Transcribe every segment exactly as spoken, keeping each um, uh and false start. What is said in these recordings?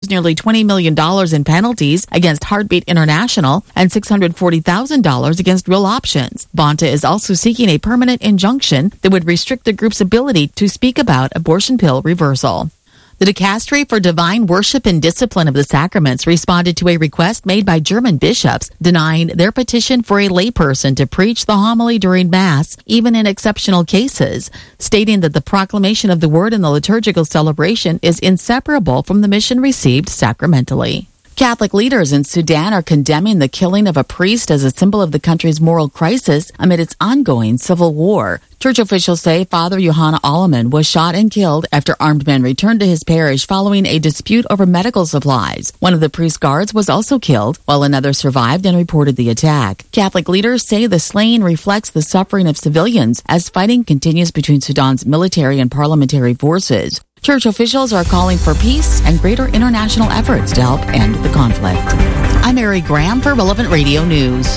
filed nearly twenty million dollars in penalties against Heartbeat International and six hundred forty thousand dollars against Real Options. Bonta is also seeking a permanent injunction that would restrict the group's ability to speak about abortion pill reversal. The Dicastery for Divine Worship and Discipline of the Sacraments responded to a request made by German bishops denying their petition for a layperson to preach the homily during Mass, even in exceptional cases, stating that the proclamation of the Word in the liturgical celebration is inseparable from the mission received sacramentally. Catholic leaders in Sudan are condemning the killing of a priest as a symbol of the country's moral crisis amid its ongoing civil war. Church officials say Father Yohanna Alleman was shot and killed after armed men returned to his parish following a dispute over medical supplies. One of the priest's guards was also killed, while another survived and reported the attack. Catholic leaders say the slaying reflects the suffering of civilians as fighting continues between Sudan's military and parliamentary forces. Church officials are calling for peace and greater international efforts to help end the conflict. I'm Mary Graham for Relevant Radio News.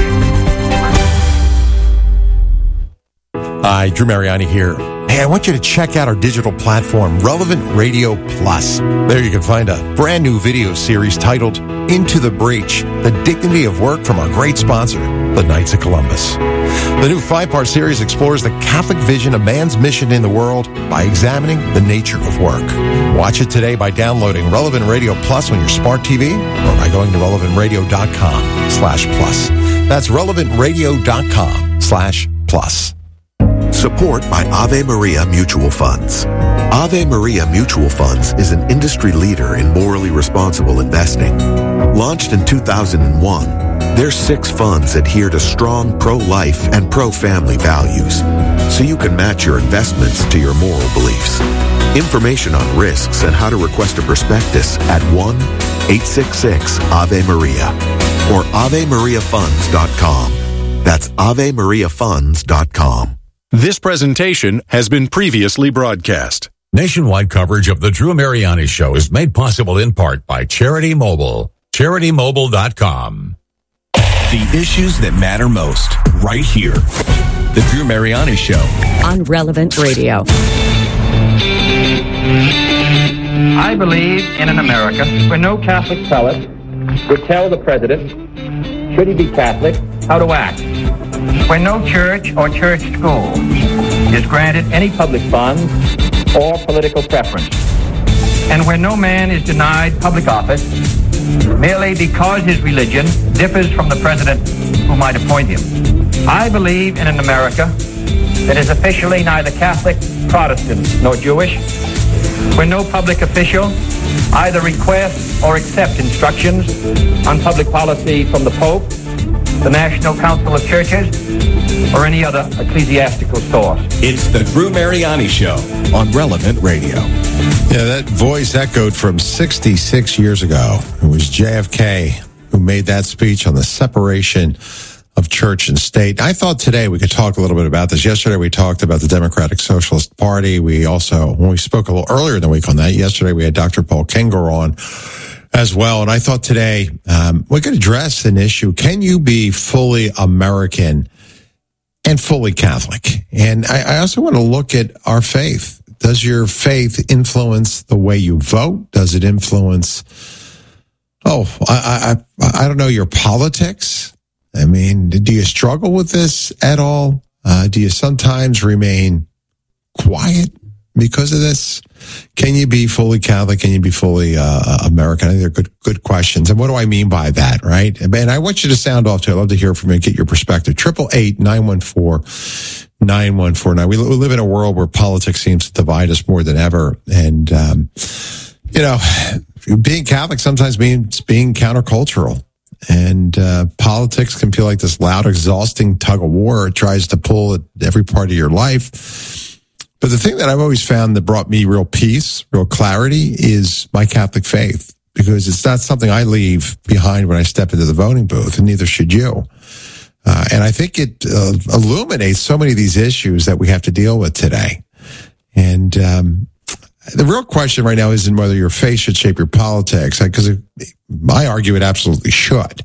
Hi, Drew Mariani here. Hey, I want you to check out our digital platform, Relevant Radio Plus. There you can find a brand new video series titled Into the Breach, The Dignity of Work from our great sponsor, the Knights of Columbus. The new five-part series explores the Catholic vision of man's mission in the world by examining the nature of work. Watch it today by downloading Relevant Radio Plus on your smart T V or by going to relevant radio dot com slash plus. That's relevant radio dot com slash plus. Support by Ave Maria Mutual Funds. Ave Maria Mutual Funds is an industry leader in morally responsible investing. Launched in two thousand one, their six funds adhere to strong pro-life and pro-family values, so you can match your investments to your moral beliefs. Information on risks and how to request a prospectus at one eight six six Ave Maria or ave maria funds dot com. That's ave maria funds dot com. This presentation has been previously broadcast. Nationwide coverage of the Drew Mariani Show is made possible in part by Charity Mobile. charity mobile dot com. The issues that matter most, right here. The Drew Mariani Show. On Relevant Radio. I believe in an America where no Catholic prelate would tell the president, should he be Catholic, how to act. Where no church or church school is granted any public funds or political preference. And where no man is denied public office merely because his religion differs from the president who might appoint him. I believe in an America that is officially neither Catholic, Protestant, nor Jewish, where no public official either requests or accepts instructions on public policy from the Pope, the National Council of Churches, or any other ecclesiastical source. It's the Drew Mariani Show on Relevant Radio. Yeah, that voice echoed from sixty-six years ago. It was J F K who made that speech on the separation of church and state. I thought today we could talk a little bit about this. Yesterday we talked about the Democratic Socialist Party. We also, when we spoke a little earlier in the week on that, yesterday we had Doctor Paul Kengor on as well. And I thought today um, we could address an issue. Can you be fully American and fully Catholic? And I, I also want to look at our faith. Does your faith influence the way you vote? Does it influence, oh, I, I, I don't know, your politics? I mean, do you struggle with this at all? Uh, do you sometimes remain quiet because of this? Can you be fully Catholic? Can you be fully uh, American? I think they're good, good questions. And what do I mean by that, right? And I want you to sound off too. I'd love to hear from you and get your perspective. Triple eight nine one four nine one four nine. We live in a world where politics seems to divide us more than ever, and um, you know, being Catholic sometimes means being countercultural. And uh, politics can feel like this loud, exhausting tug of war. It tries to pull at every part of your life. But the thing that I've always found that brought me real peace, real clarity, is my Catholic faith, because it's not something I leave behind when I step into the voting booth, and neither should you. Uh, and I think it uh, illuminates so many of these issues that we have to deal with today. And um the real question right now isn't whether your faith should shape your politics, because I argue it absolutely should.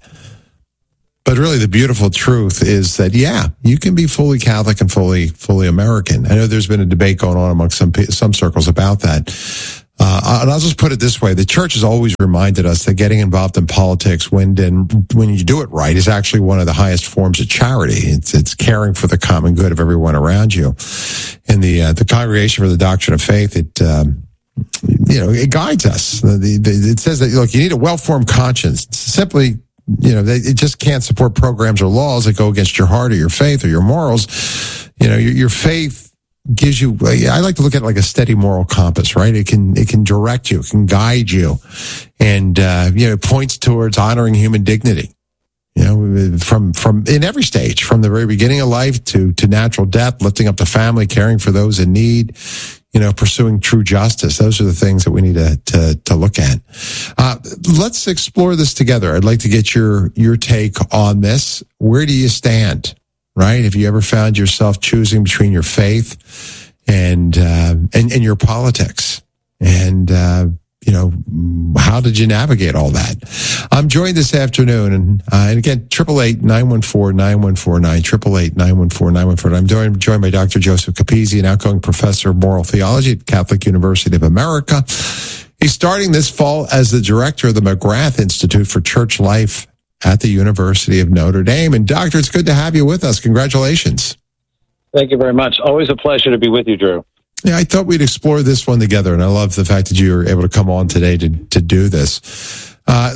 But really the beautiful truth is that, yeah, you can be fully Catholic and fully fully American. I know there's been a debate going on among some some circles about that. Uh, and I'll just put it this way. The church has always reminded us that getting involved in politics when, when you do it right is actually one of the highest forms of charity. It's, it's caring for the common good of everyone around you. And the, uh, the Congregation for the Doctrine of Faith, it, um, you know, it guides us. The, the, it says that, look, you need a well-formed conscience. It's simply, you know, they, it just can't support programs or laws that go against your heart or your faith or your morals. You know, your, your faith gives you, I like to look at it like a steady moral compass, right? It can, it can direct you, it can guide you, and, uh, you know, it points towards honoring human dignity. You know, from, from, in every stage, from the very beginning of life to, to natural death, lifting up the family, caring for those in need, you know, pursuing true justice. Those are the things that we need to, to, to look at. Uh, let's explore this together. I'd like to get your, your take on this. Where do you stand, right? Have you ever found yourself choosing between your faith and, uh, and, and your politics? And, uh, you know, how did you navigate all that? I'm joined this afternoon, and, uh, and again, triple eight nine one four nine one four nine, triple eight nine one four nine one four nine. I'm joined, joined by Doctor Joseph Capizzi, an outgoing professor of moral theology at Catholic University of America. He's starting this fall as the director of the McGrath Institute for Church Life at the University of Notre Dame. And Doctor, it's good to have you with us. Congratulations. Thank you very much. Always a pleasure to be with you, Drew. Yeah, I thought we'd explore this one together, and I love the fact that you were able to come on today to to do this. Uh,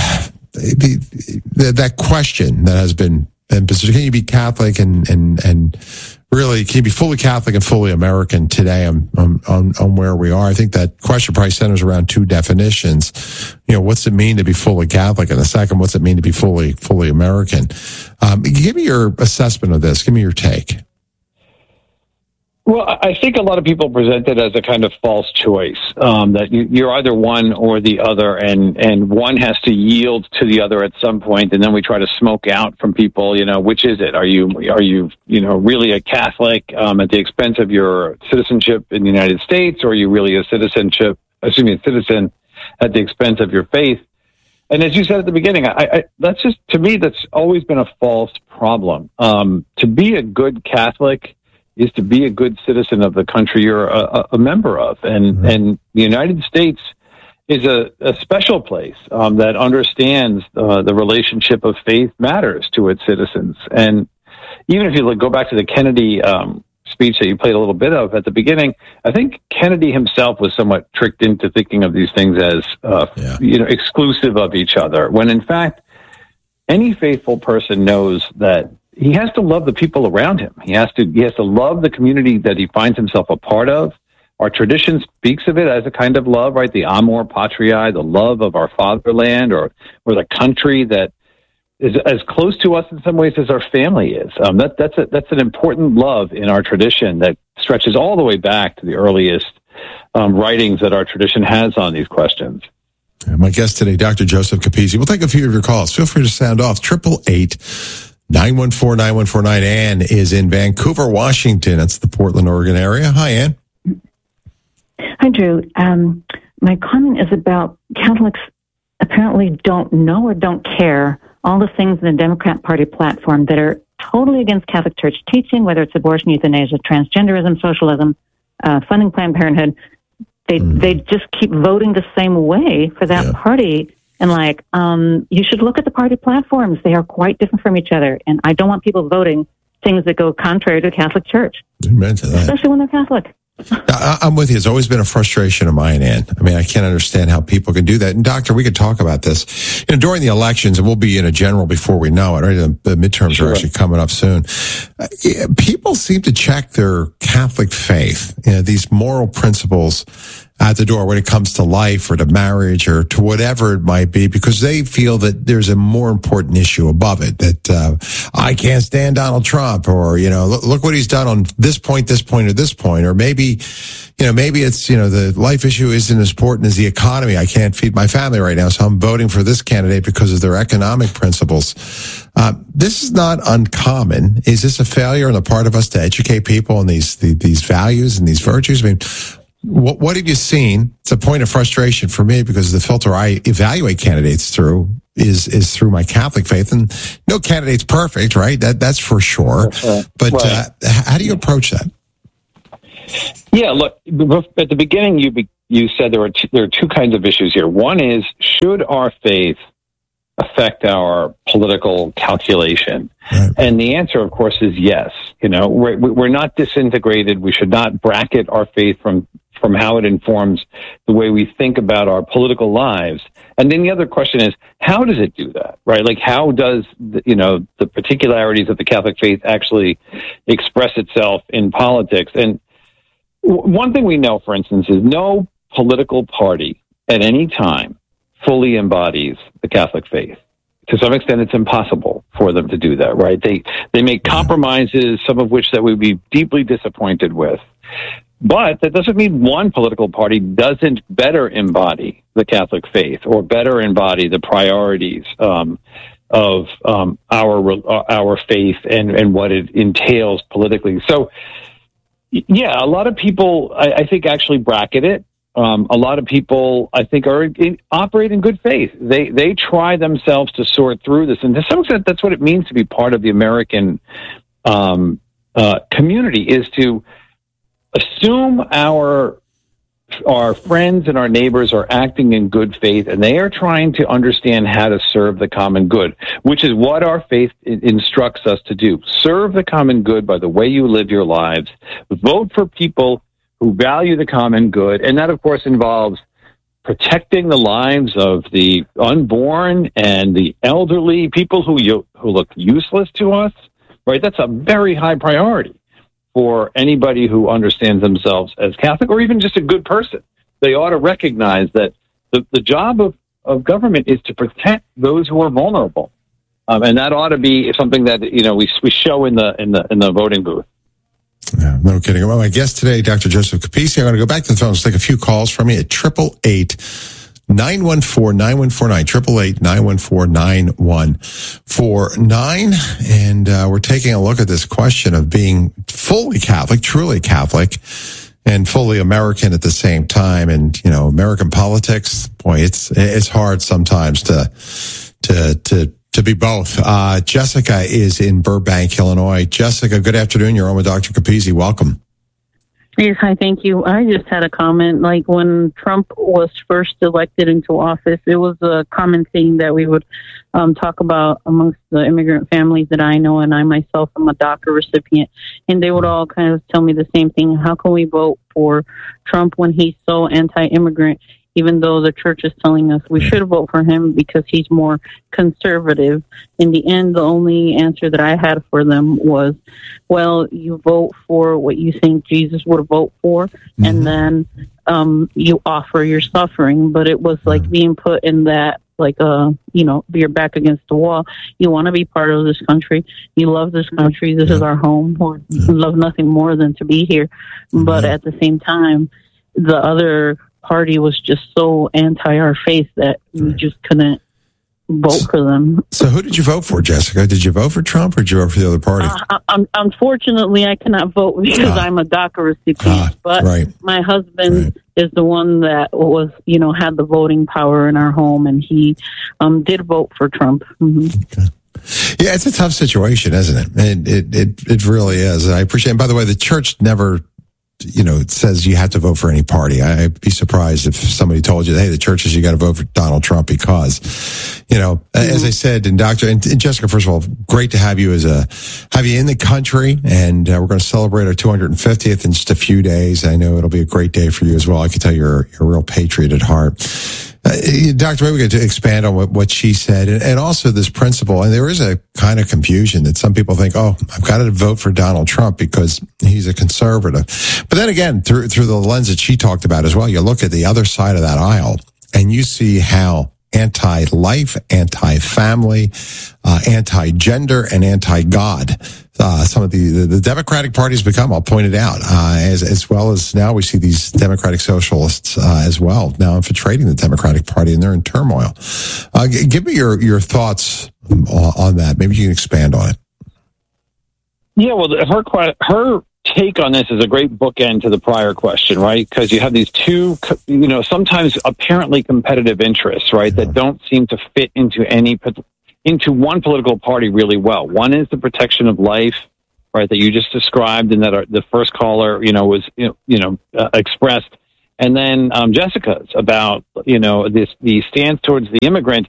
the, the, that question that has been, been can you be Catholic and and and really can you be fully Catholic and fully American today? On on on where we are, I think that question probably centers around two definitions. You know, what's it mean to be fully Catholic, and the second, what's it mean to be fully fully American? Um, give me your assessment of this. Give me your take. Well, I think a lot of people present it as a kind of false choice, um, that you, you're either one or the other, and, and one has to yield to the other at some point, and then we try to smoke out from people, you know, which is it? Are you, are you, you know, really a Catholic um, at the expense of your citizenship in the United States, or are you really a citizenship, excuse me, a citizen at the expense of your faith? And as you said at the beginning, I, I, that's just, to me, that's always been a false problem. Um, to be a good Catholic is to be a good citizen of the country you're a, a member of. And, mm-hmm. and the United States is a, a special place um, that understands uh, the relationship of faith matters to its citizens. And even if you look, go back to the Kennedy um, speech that you played a little bit of at the beginning, I think Kennedy himself was somewhat tricked into thinking of these things as uh, yeah. you know, exclusive of each other, when in fact, any faithful person knows that he has to love the people around him. He has to, he has to love the community that he finds himself a part of. Our tradition speaks of it as a kind of love, right? The amor patriae, the love of our fatherland, or, or the country that is as close to us in some ways as our family is. Um, that, that's a, that's an important love in our tradition that stretches all the way back to the earliest um, writings that our tradition has on these questions. My guest today, Doctor Joseph Capizzi. We'll take a few of your calls. Feel free to sound off. Triple eight nine one four nine one four nine. Ann is in Vancouver, Washington. That's the Portland, Oregon area. Hi, Ann. Hi, Drew. Um, my comment is about Catholics apparently don't know or don't care all the things in the Democrat Party platform that are totally against Catholic Church teaching, whether it's abortion, euthanasia, transgenderism, socialism, uh, funding Planned Parenthood. They mm. they just keep voting the same way for that yeah. party. And like, um, you should look at the party platforms. They are quite different from each other. And I don't want people voting things that go contrary to the Catholic Church. Amen to that. Especially when they're Catholic. I, I'm with you. It's always been a frustration of mine, Ann. I mean, I can't understand how people can do that. And Doctor, we could talk about this. You know, during the elections, and we'll be in a general before we know it, right? The, the midterms sure. are actually coming up soon. Uh, people seem to check their Catholic faith, you know, these moral principles at the door when it comes to life or to marriage or to whatever it might be, because they feel that there's a more important issue above it, that uh, I can't stand Donald Trump, or, you know, look, look what he's done on this point, this point, or this point, or maybe, you know, maybe it's, you know, the life issue isn't as important as the economy. I can't feed my family right now, so I'm voting for this candidate because of their economic principles. Uh, this is not uncommon. Is this a failure on the part of us to educate people on these the, these values and these virtues? I mean, What, what have you seen? It's a point of frustration for me, because the filter I evaluate candidates through is is through my Catholic faith, and no candidate's perfect, right? That that's for sure. That's right. But right. Uh, how do you approach that? Yeah, look, at the beginning, you be, you said there are two, there are two kinds of issues here. One is, should our faith affect our political calculation? Right. And the answer, of course, is yes. You know, we're, we're not disintegrated. We should not bracket our faith from, from how it informs the way we think about our political lives. And then the other question is, how does it do that, right? Like, how does, the, you know, the particularities of the Catholic faith actually express itself in politics? And w- one thing we know, for instance, is no political party at any time fully embodies the Catholic faith. To some extent, it's impossible for them to do that, right? They they make compromises, some of which that we'd be deeply disappointed with. But that doesn't mean one political party doesn't better embody the Catholic faith or better embody the priorities um, of um, our our faith and, and what it entails politically. So, yeah, a lot of people, I, I think, actually bracket it. Um, a lot of people, I think, are in, operate in good faith. They they try themselves to sort through this, and to some extent, that's what it means to be part of the American um, uh, community, is to assume our our friends and our neighbors are acting in good faith, and they are trying to understand how to serve the common good, which is what our faith instructs us to do. Serve the common good by the way you live your lives. Vote for people who value the common good, and that, of course, involves protecting the lives of the unborn and the elderly, people who you, who look useless to us, right? That's a very high priority for anybody who understands themselves as Catholic, or even just a good person. They ought to recognize that the, the job of, of government is to protect those who are vulnerable, um, and that ought to be something that, you know, we we show in the in the in the voting booth. Yeah, no kidding. Well, my guest today, Doctor Joseph Capizzi. I'm going to go back to the phone. Let's take a few calls from you at triple eight nine one four nine one four nine triple eight nine one four nine one four nine. And uh, we're taking a look at this question of being fully Catholic, truly Catholic, and fully American at the same time. And you know, American politics. Boy, it's it's hard sometimes to to to. To be both. Uh, Jessica is in Burbank, Illinois. Jessica, good afternoon. You're on with Doctor Capizzi. Welcome. Yes, hi, thank you. I just had a comment. Like when Trump was first elected into office, it was a common thing that we would um, talk about amongst the immigrant families that I know, and I myself am a DACA recipient, and they would all kind of tell me the same thing. How can we vote for Trump when he's so anti-immigrant? Even though the church is telling us we should vote for him because he's more conservative. In the end, the only answer that I had for them was, well, you vote for what you think Jesus would vote for, mm-hmm. and then um, you offer your suffering. But it was like being put in that, like, uh, you know, you're back against the wall. You want to be part of this country. You love this country. This yeah. is our home. We love nothing more than to be here. Mm-hmm. But at the same time, the other party was just so anti our faith that we just couldn't vote for them. So who did you vote for, Jessica? Did you vote for Trump or did you vote for the other party? Uh, um, unfortunately, I cannot vote because uh, I'm a DACA recipient, uh, but right. my husband right. is the one that was, you know, had the voting power in our home, and he um, did vote for Trump. Mm-hmm. Okay. Yeah, it's a tough situation, isn't it? It, it, it, it really is. And I appreciate it. And by the way, the church never, you know, it says you have to vote for any party. I'd be surprised if somebody told you, hey, the church says you got to vote for Donald Trump because, you know, mm-hmm. as I said, and Doctor and, and Jessica, first of all, great to have you as a, have you in the country. And uh, we're going to celebrate our two hundred fiftieth in just a few days. I know it'll be a great day for you as well. I can tell you're, you're a real patriot at heart. Uh, Doctor, maybe we get to expand on what, what she said, and, and also this principle. And there is a kind of confusion that some people think, oh, I've got to vote for Donald Trump because he's a conservative. But then again, through through the lens that she talked about as well, you look at the other side of that aisle, and you see how anti-life, anti-family, uh, anti-gender, and anti-God Uh, some of the, the, the Democratic Party's become, I'll point it out, uh, as, as well as now we see these Democratic Socialists, uh, as well, now infiltrating the Democratic Party, and they're in turmoil. Uh, g- give me your, your thoughts on, on that. Maybe you can expand on it. Yeah, well, her, her take on this is a great bookend to the prior question, right? Because you have these two, you know, sometimes apparently competitive interests, right, yeah. that don't seem to fit into any into one political party really well. One is the protection of life, right, that you just described and that our, the first caller, you know, was, you know, you know uh, expressed. and then um, Jessica's about, you know, this the stance towards the immigrant.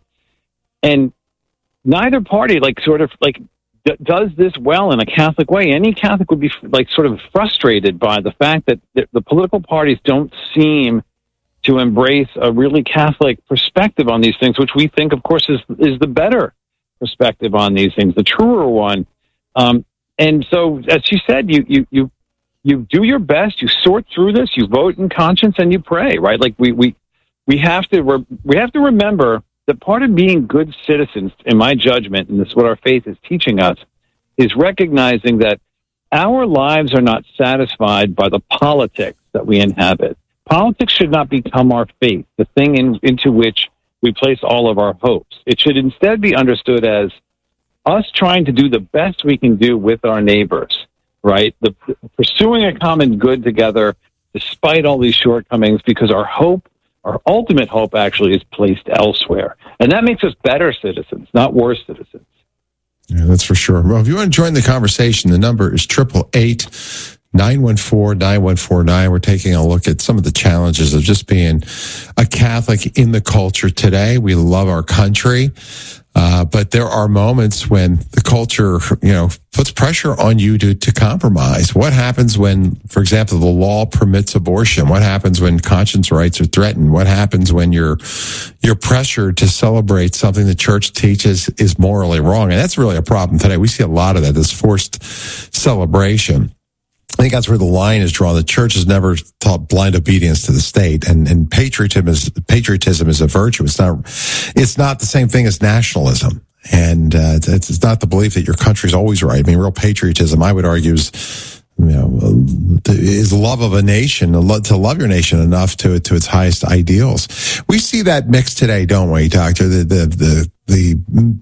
And neither party, like, sort of, like, d- does this well in a Catholic way. Any Catholic would be, like, sort of frustrated by the fact that the, the political parties don't seem to embrace a really Catholic perspective on these things, which we think, of course, is is the better perspective on these things, the truer one. Um, and so, as you said, you you you you do your best, you sort through this, you vote in conscience, and you pray, right? Like we we we have to re- we have to remember that part of being good citizens, in my judgment, and this is what our faith is teaching us, is recognizing that our lives are not satisfied by the politics that we inhabit. Politics should not become our faith, the thing in, into which we place all of our hopes. It should instead be understood as us trying to do the best we can do with our neighbors, right? The, pursuing a common good together despite all these shortcomings, because our hope, our ultimate hope actually is placed elsewhere. And that makes us better citizens, not worse citizens. Yeah, that's for sure. Well, if you want to join the conversation, the number is triple eight, nine one four, nine one four nine. We're taking a look at some of the challenges of just being a Catholic in the culture today. We love our country, uh, but there are moments when the culture, you know, puts pressure on you to, to compromise. What happens when, for example, the law permits abortion? What happens when conscience rights are threatened? What happens when you're, you're pressured to celebrate something the church teaches is morally wrong? And that's really a problem today. We see a lot of that, this forced celebration. I think that's where the line is drawn. The church has never taught blind obedience to the state, and, and patriotism is patriotism is a virtue. It's not it's not the same thing as nationalism, and uh, it's, it's not the belief that your country's always right. I mean, real patriotism, I would argue, is you know is love of a nation, to love your nation enough to to its highest ideals. We see that mix today, don't we, Doctor? The the the the.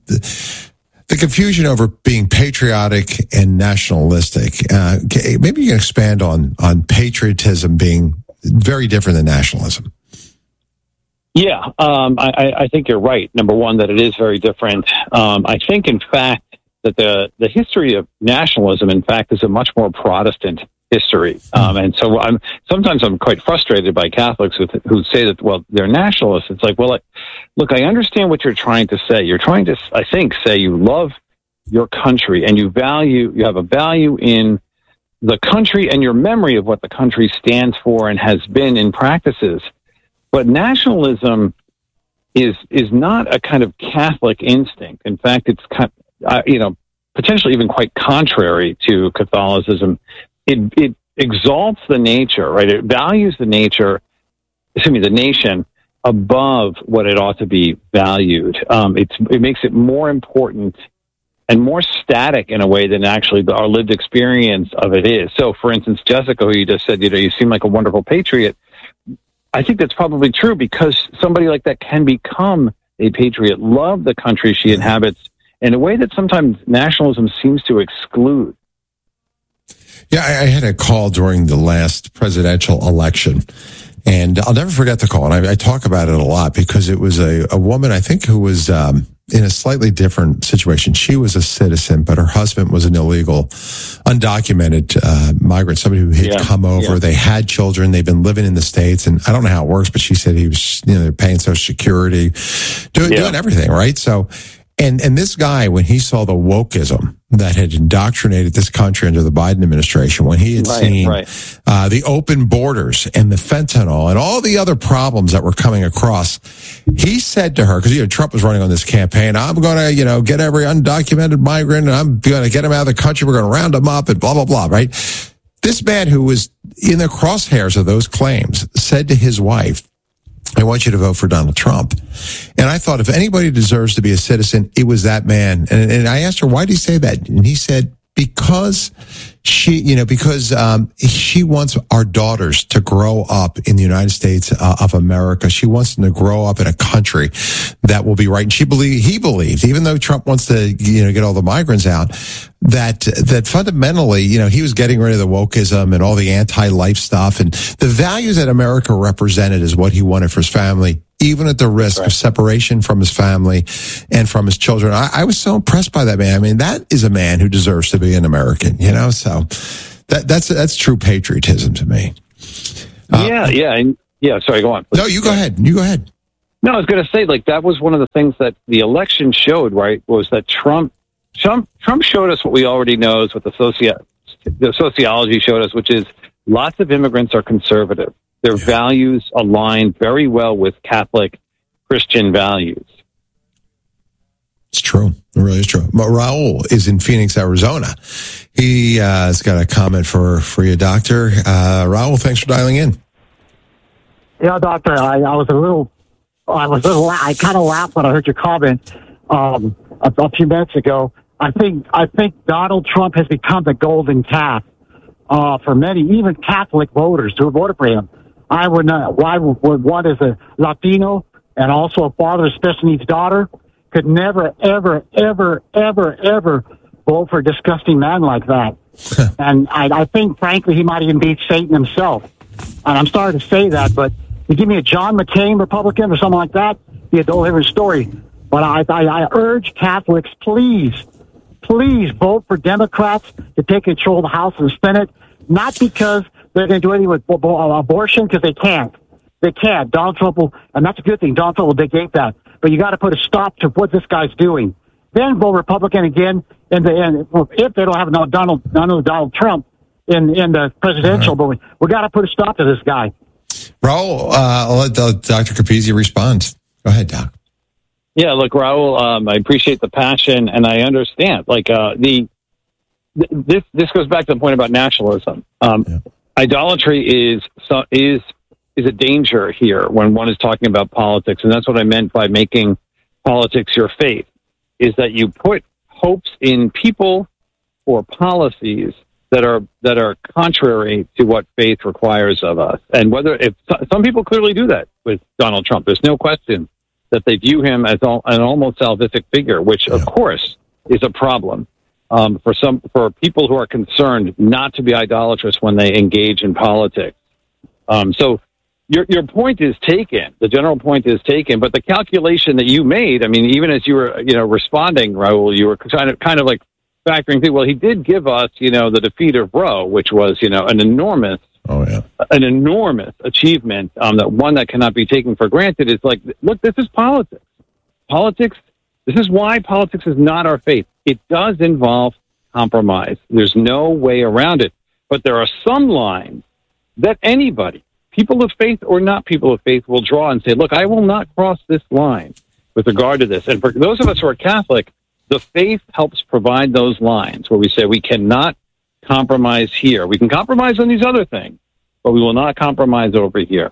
the The confusion over being patriotic and nationalistic. Uh, maybe you can expand on on patriotism being very different than nationalism. Yeah, um, I, I think you're right. Number one, that it is very different. Um, I think, in fact, that the the history of nationalism, in fact, is a much more Protestant history. Um, and so I'm sometimes I'm quite frustrated by Catholics who, who say that, well, they're nationalists. It's like, well, I, look, I understand what you're trying to say. You're trying to, I think, say you love your country and you value, you have a value in the country and your memory of what the country stands for and has been in practices. But nationalism is is not a kind of Catholic instinct. In fact, it's kind, uh, you know, potentially even quite contrary to Catholicism. It, it exalts the nature, right? It values the nature, excuse me, the nation above what it ought to be valued. Um, it's, it makes it more important and more static in a way than actually the, our lived experience of it is. So, for instance, Jessica, who you just said, you know, you seem like a wonderful patriot. I think that's probably true because somebody like that can become a patriot, love the country she inhabits in a way that sometimes nationalism seems to exclude. Yeah, I, I had a call during the last presidential election, and I'll never forget the call. And I, I talk about it a lot because it was a, a woman, I think, who was um, in a slightly different situation. She was a citizen, but her husband was an illegal, undocumented uh, migrant, somebody who had yeah, come over. Yeah. They had children. They've been living in the States, and I don't know how it works, but she said he was, you know, paying Social Security, doing, yeah. doing everything, right? So, and and this guy, when he saw the wokeism that had indoctrinated this country under the Biden administration, when he had right, seen right. Uh, the open borders and the fentanyl and all the other problems that were coming across, he said to her, because you know Trump was running on this campaign, I'm going to, you know, get every undocumented migrant and I'm going to get them out of the country. We're going to round them up and blah, blah, blah, right? This man who was in the crosshairs of those claims said to his wife, I want you to vote for Donald Trump. And I thought if anybody deserves to be a citizen, it was that man. And, and I asked her, why did he say that? And he said, because she, you know, because um, she wants our daughters to grow up in the United States uh, of America. She wants them to grow up in a country that will be right. And she believed, he believed, even though Trump wants to, you know, get all the migrants out, that that fundamentally, you know, he was getting rid of the wokeism and all the anti-life stuff, and the values that America represented is what he wanted for his family, even at the risk right. of separation from his family and from his children. I, I was so impressed by that man. I mean, that is a man who deserves to be an American, you know, so that that's that's true patriotism to me. Uh, yeah, yeah. And Yeah, sorry, go on. No, you go ahead. You go ahead. No, I was going to say, like, that was one of the things that the election showed, right, was that Trump Trump, Trump showed us what we already know, what the, socio- the sociology showed us, which is lots of immigrants are conservative. Their yeah. values align very well with Catholic Christian values. It's true. It really is true. Raul is in Phoenix, Arizona. He uh, has got a comment for, for you, Doctor. Uh, Raul, thanks for dialing in. Yeah, Doctor, I, I was a little, I was a little, I kind of laughed when I heard your comment um, a, a few minutes ago. I think, I think Donald Trump has become the golden calf uh, for many, even Catholic voters who voted for him. I would not, why would one as a Latino and also a father of special needs daughter could never, ever, ever, ever, ever vote for a disgusting man like that. And I, I think, frankly, he might even beat Satan himself. And I'm sorry to say that, but you give me a John McCain Republican or something like that, it'd be a whole different story. But I, I, I urge Catholics, please, please vote for Democrats to take control of the House and the Senate, not because they're going to do anything with abortion, because they can't. They can't. Donald Trump will, and that's a good thing, Donald Trump will negate that. But you got to put a stop to what this guy's doing. Then vote Republican again in the end, if they don't have no Donald, no Donald Trump in in the presidential. Right. But we, we got to put a stop to this guy. Raul, uh, I'll let Doctor Capizzi respond. Go ahead, Doc. Yeah, look, Raul, um, I appreciate the passion, and I understand. Like uh, the th- this this goes back to the point about nationalism. Um, yeah. Idolatry is is. is a danger here when one is talking about politics. And that's what I meant by making politics your faith, is that you put hopes in people or policies that are, that are contrary to what faith requires of us. And whether, if some people clearly do that with Donald Trump, there's no question that they view him as an almost salvific figure, which yeah. of course is a problem um, for some, for people who are concerned not to be idolatrous when they engage in politics. Um, so, Your your point is taken. The general point is taken, but the calculation that you made, I mean, even as you were, you know, responding, Raul, you were kind of kind of like factoring through. Well, he did give us, you know, the defeat of Roe, which was, you know, an enormous, oh yeah, an enormous achievement. Um, that one that cannot be taken for granted. It's like, look, this is politics. Politics. This is why politics is not our faith. It does involve compromise. There's no way around it. But there are some lines that anybody, people of faith or not people of faith, will draw and say, look, I will not cross this line with regard to this. And for those of us who are Catholic, the faith helps provide those lines where we say we cannot compromise here. We can compromise on these other things, but we will not compromise over here.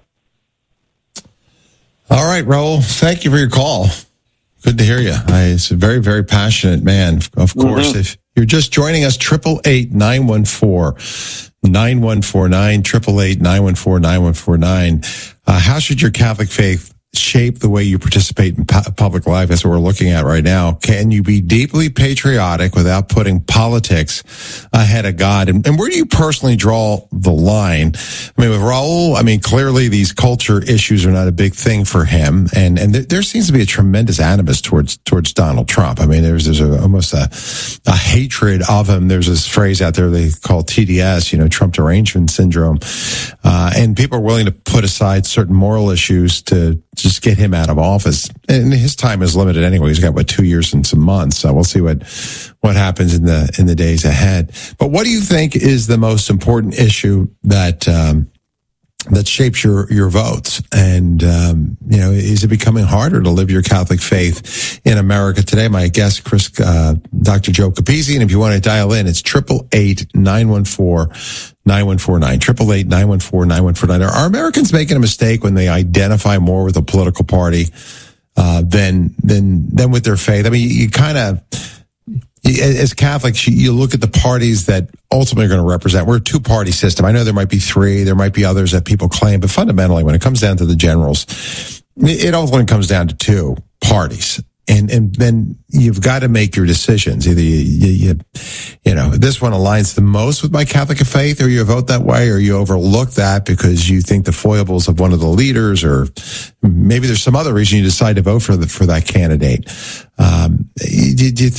All right, Raul, thank you for your call. Good to hear you. I, it's a very, very passionate man, of course. Mm-hmm. If you're just joining us, triple eight nine one four nine one four nine, triple eight nine one four nine one four nine. Uh, how should your Catholic faith shape the way you participate in pu- public life? That's what we're looking at right now. Can you be deeply patriotic without putting politics ahead of God? And, and where do you personally draw the line? I mean, with Raul, I mean, clearly these culture issues are not a big thing for him. And, and th- there seems to be a tremendous animus towards, towards Donald Trump. I mean, there's, there's a, almost a, a hatred of him. There's this phrase out there they call T D S, you know, Trump derangement syndrome. Uh, and people are willing to put aside certain moral issues to just get him out of office. And his time is limited anyway. He's got, what, two years and some months. So we'll see what, what happens in the, in the days ahead. But what do you think is the most important issue that, um, that shapes your, your votes? And, um, you know, is it becoming harder to live your Catholic faith in America today? My guest, Chris, uh, Doctor Joe Capizzi. And if you want to dial in, it's triple eight nine one four nine one four nine, triple eight nine one four nine one four nine. Are Americans making a mistake when they identify more with a political party, uh, than, than, than with their faith? I mean, you, you kind of, as Catholics, you look at the parties that ultimately are going to represent. We're a two-party system. I know there might be three, there might be others that people claim, but fundamentally, when it comes down to the generals, it ultimately comes down to two parties. And, and then you've got to make your decisions. Either you, you, you, you know, this one aligns the most with my Catholic faith, or you vote that way, or you overlook that because you think the foibles of one of the leaders, or maybe there's some other reason you decide to vote for the, for that candidate. Um, do, do you think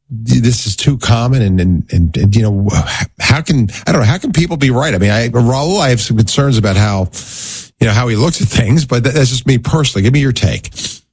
this is too common, and, and, and, and, you know, how can, I don't know, how can people be right? I mean, I, Raul, I have some concerns about how, you know, how he looks at things, but that's just me personally. Give me your take.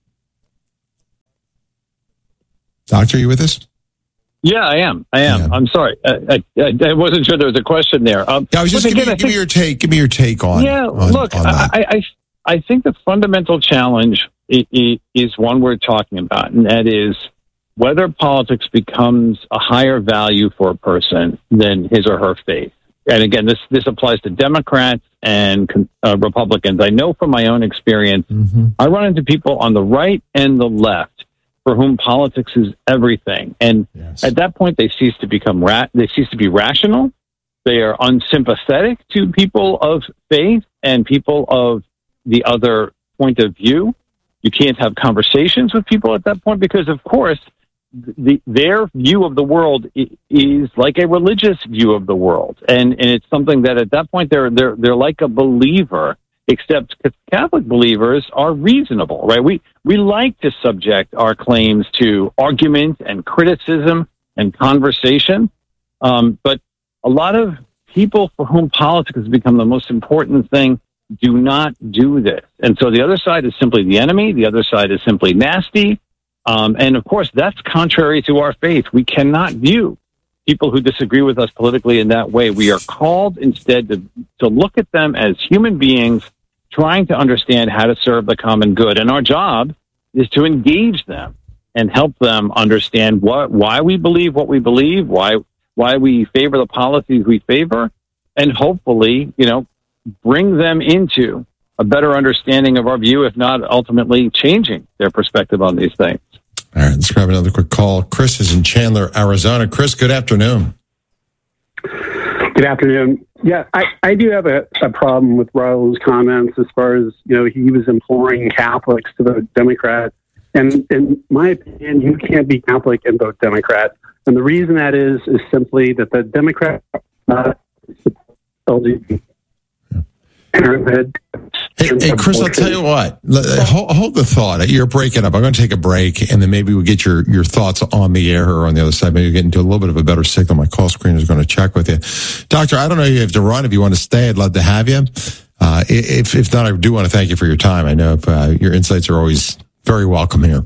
Doctor, are you with us? Yeah, I am. I am. Yeah. I'm sorry. I, I, I wasn't sure there was a question there. Um, yeah, I was just give, again, me, give think, me your take. Give me your take on. Yeah, on, look, on that. I, I, I think the fundamental challenge is one we're talking about, and that is whether politics becomes a higher value for a person than his or her faith. And again, this this applies to Democrats and uh, Republicans. I know from my own experience, mm-hmm. I run into people on the right and the left for whom politics is everything. And yes. at that point, they cease to become ra- they cease to be rational. They are unsympathetic to people of faith and people of the other point of view. You can't have conversations with people at that point because, of course, the, their view of the world is like a religious view of the world, and and it's something that at that point they're they're they're like a believer. Except Catholic believers are reasonable, right? We we like to subject our claims to argument and criticism and conversation, um, but a lot of people for whom politics has become the most important thing do not do this. And so the other side is simply the enemy. The other side is simply nasty. Um, and of course, that's contrary to our faith. We cannot view people who disagree with us politically in that way. We are called instead to, to look at them as human beings trying to understand how to serve the common good. And our job is to engage them and help them understand what, why we believe what we believe, why, why we favor the policies we favor, and hopefully, you know, bring them into a better understanding of our view, if not ultimately changing their perspective on these things. All right, let's grab another quick call. Chris is in Chandler, Arizona. Chris, good afternoon. Good afternoon. Yeah, I, I do have a, a problem with Raul's comments as far as, you know, he was imploring Catholics to vote Democrat. And in my opinion, you can't be Catholic and vote Democrat. And the reason that is, is simply that the Democrat uh, L G B T parenthood. Hey, hey, Chris, I'll tell you what. Hold, hold the thought. You're breaking up. I'm going to take a break, and then maybe we'll get your, your thoughts on the air or on the other side. Maybe get into a little bit of a better signal. My call screener is going to check with you. Doctor, I don't know if you have to run. If you want to stay, I'd love to have you. Uh, if, if not, I do want to thank you for your time. I know if, uh, your insights are always very welcome here.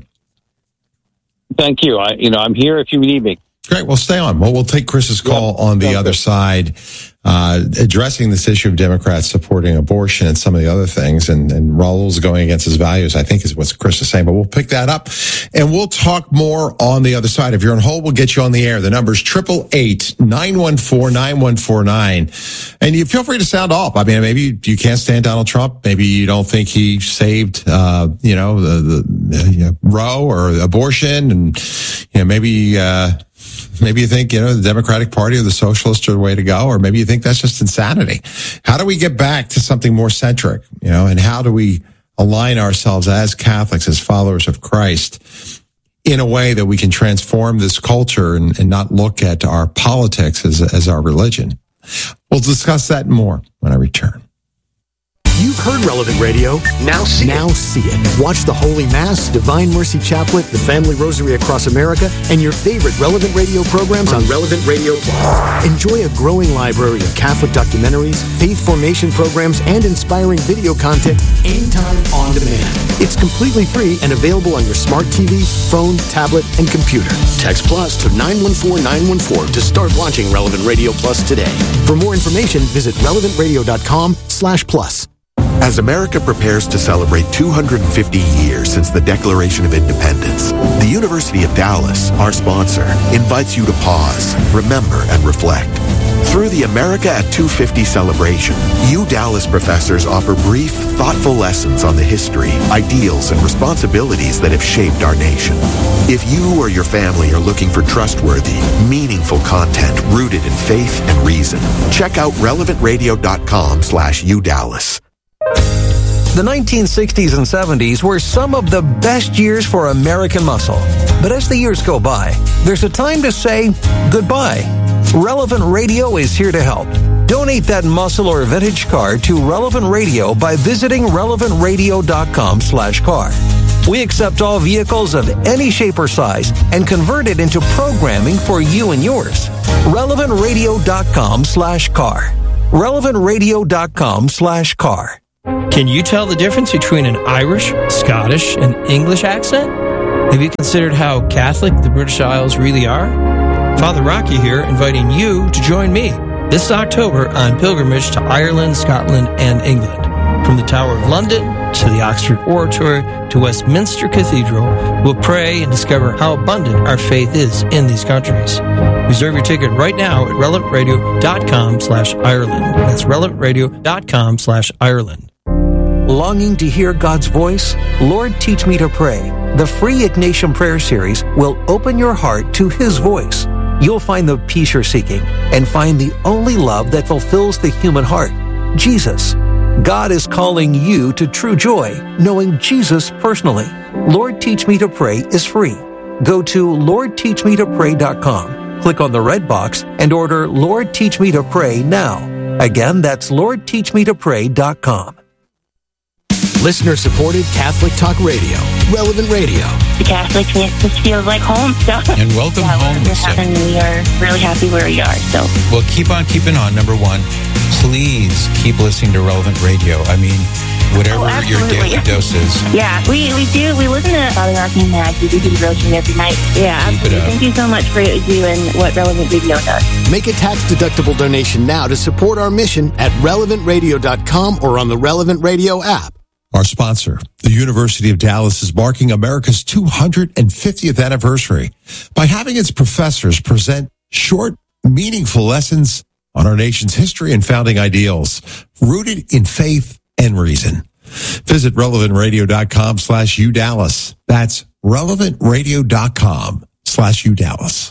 Thank you. I, you know, I'm here if you need me. Great. Well, stay on. Well, we'll take Chris's call yeah, on the other good. side, uh, addressing this issue of Democrats supporting abortion and some of the other things. And, and Raul's going against his values, I think is what Chris is saying. But we'll pick that up and we'll talk more on the other side. If you're on hold, we'll get you on the air. The number's eight eight eight, nine one four, nine one four nine. And you feel free to sound off. I mean, maybe you can't stand Donald Trump. Maybe you don't think he saved, uh, you know, the, the you know, Roe or abortion. And, you know, maybe, uh, Maybe you think, you know, the Democratic Party or the Socialists are the way to go, or maybe you think that's just insanity. How do we get back to something more centric, you know, and how do we align ourselves as Catholics, as followers of Christ, in a way that we can transform this culture and, and not look at our politics as, as our religion? We'll discuss that more when I return. You've heard Relevant Radio. Now see it. Now see it. Watch the Holy Mass, Divine Mercy Chaplet, the Family Rosary Across America, and your favorite Relevant Radio programs on Relevant Radio Plus. Enjoy a growing library of Catholic documentaries, faith formation programs, and inspiring video content anytime on demand. It's completely free and available on your smart T V, phone, tablet, and computer. Text Plus to nine one four nine one four to start launching Relevant Radio Plus today. For more information, visit relevant radio dot com slash plus. As America prepares to celebrate two hundred fifty years since the Declaration of Independence, the University of Dallas, our sponsor, invites you to pause, remember, and reflect. Through the America at two fifty celebration, U Dallas professors offer brief, thoughtful lessons on the history, ideals, and responsibilities that have shaped our nation. If you or your family are looking for trustworthy, meaningful content rooted in faith and reason, check out relevant radio dot com slash U Dallas. The nineteen sixties and seventies were some of the best years for American muscle. But as the years go by, there's a time to say goodbye. Relevant Radio is here to help. Donate that muscle or vintage car to Relevant Radio by visiting relevant radio dot com slash car. We accept all vehicles of any shape or size and convert it into programming for you and yours. relevant radio dot com slash car. relevant radio dot com slash car. Can you tell the difference between an Irish, Scottish, and English accent? Have you considered how Catholic the British Isles really are? Father Rocky here, inviting you to join me this October on pilgrimage to Ireland, Scotland, and England. From the Tower of London to the Oxford Oratory to Westminster Cathedral, we'll pray and discover how abundant our faith is in these countries. Reserve your ticket right now at relevant radio dot com slash Ireland. That's relevant radio dot com slash Ireland. Longing to hear God's voice? Lord, Teach Me to Pray. The free Ignatian Prayer Series will open your heart to His voice. You'll find the peace you're seeking and find the only love that fulfills the human heart, Jesus. God is calling you to true joy, knowing Jesus personally. Lord, Teach Me to Pray is free. Go to lord teach me to pray dot com, click on the red box, and order Lord, Teach Me to Pray now. Again, that's lord teach me to pray dot com. Listener-supported Catholic Talk Radio, Relevant Radio. The Catholic just feels like home. So. And welcome yeah, home, Lisa. And we are really happy where we are. So. Well, keep on keeping on. Number one, please keep listening to Relevant Radio. I mean, whatever oh, your daily dose is. Yeah, we, we do. We listen to Father Rocky and Matt. We do the devotion every night. Yeah, absolutely. Thank you so much for what you do and what Relevant Radio does. Make a tax-deductible donation now to support our mission at relevant radio dot com or on the Relevant Radio app. Our sponsor, the University of Dallas, is marking America's two hundred fiftieth anniversary by having its professors present short, meaningful lessons on our nation's history and founding ideals, rooted in faith and reason. Visit relevant radio dot com slash U Dallas. That's relevant radio dot com slash U Dallas.